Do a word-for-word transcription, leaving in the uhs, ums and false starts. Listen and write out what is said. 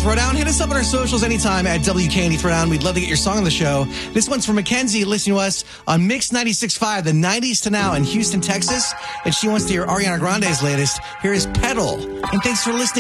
Throwdown. Hit us up on our socials anytime at W K N E Throwdown. We'd love to get your song on the show. This one's from Mackenzie, listening to us on Mix ninety-six point five, the nineties to now in Houston, Texas. And she wants to hear Ariana Grande's latest. Here is Pedal. And thanks for listening.